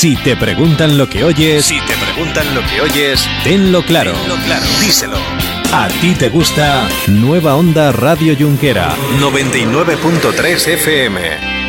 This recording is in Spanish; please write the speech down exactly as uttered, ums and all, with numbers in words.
Si te preguntan lo que oyes, Si te preguntan lo que oyes, tenlo claro. tenlo claro. Díselo. A ti te gusta Nueva Onda Radio Junquera. noventa y nueve punto tres F M.